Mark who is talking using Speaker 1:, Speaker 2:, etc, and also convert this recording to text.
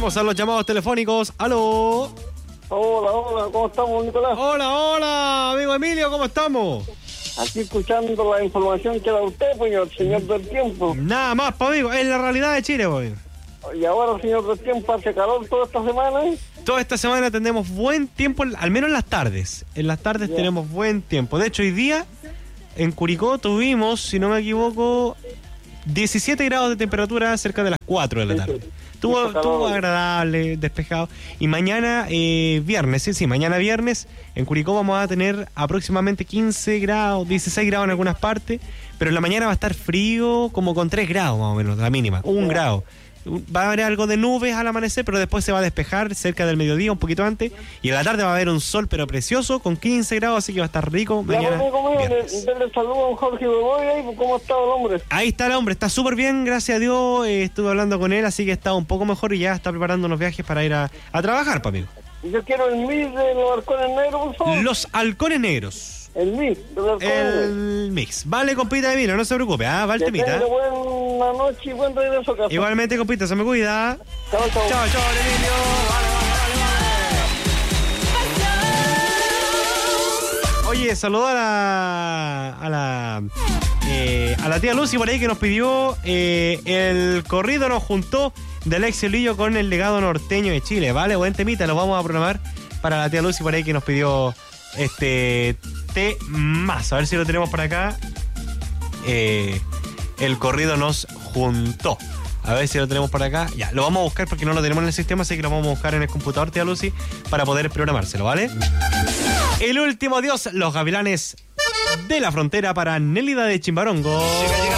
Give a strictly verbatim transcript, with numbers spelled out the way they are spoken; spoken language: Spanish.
Speaker 1: Vamos a los llamados telefónicos. ¡Aló!
Speaker 2: Hola, hola, ¿cómo estamos, Nicolás?
Speaker 1: Hola, hola, amigo Emilio, ¿cómo estamos?
Speaker 2: Aquí escuchando la información que da usted, pues, el señor del tiempo.
Speaker 1: Nada más, pues, amigo, es la realidad de Chile, pues.
Speaker 2: Y ahora, señor del tiempo, hace calor toda esta semana.
Speaker 1: Toda esta semana tenemos buen tiempo, al menos en las tardes. En las tardes yeah. tenemos buen tiempo. De hecho, hoy día en Curicó tuvimos, si no me equivoco, diecisiete grados de temperatura cerca de las cuatro de la tarde. Sí, sí. Estuvo, estuvo agradable, despejado. Y mañana, eh, viernes, sí, sí, mañana viernes, en Curicó vamos a tener aproximadamente quince grados, dieciséis grados en algunas partes, pero en la mañana va a estar frío como con tres grados más o menos, la mínima, un grado. Va a haber algo de nubes al amanecer, pero después se va a despejar cerca del mediodía, un poquito antes, y en la tarde va a haber un sol, pero precioso, con quince grados, así que va a estar rico mañana.
Speaker 2: Denle saludo a Jorge Bedoya, ¿cómo está el hombre?
Speaker 1: Ahí está el hombre, está súper bien, gracias a Dios, eh, estuve hablando con él, así que está un poco mejor y ya está preparando unos viajes para ir a, a trabajar, pa' amigo.
Speaker 2: Yo quiero el mix de los halcones negros, por favor.
Speaker 1: Los halcones negros.
Speaker 2: El mix de los halcones
Speaker 1: El mix. Vale, compita de vino, no se preocupe, ah, va el temita.
Speaker 2: Buena noche y buen regreso a casa.
Speaker 1: Igualmente, compita, se me cuida.
Speaker 2: Chao, chao.
Speaker 1: Chao, chao, Emilio. Vale, vale, vale. Oye, saludo a la a la eh, a la tía Lucy por ahí que nos pidió eh, el corrido nos juntó de Alexio Lillo con el legado norteño de Chile, ¿vale? Buen temita, lo vamos a programar para la tía Lucy por ahí que nos pidió este té más. A ver si lo tenemos por acá. Eh, el corrido nos juntó. A ver si lo tenemos por acá. Ya, lo vamos a buscar porque no lo tenemos en el sistema, así que lo vamos a buscar en el computador, tía Lucy, para poder programárselo, ¿vale? El último adiós, los Gavilanes de la Frontera para Nélida de Chimbarongo.